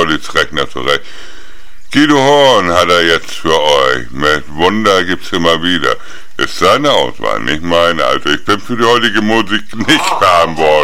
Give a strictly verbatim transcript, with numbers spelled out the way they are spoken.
Ollis Rechner zurecht. Guido Horn hat er jetzt für euch. Mit Wunder gibt's immer wieder. Ist seine Auswahl, nicht meine. Also ich bin für die heutige Musik nicht verantwortlich.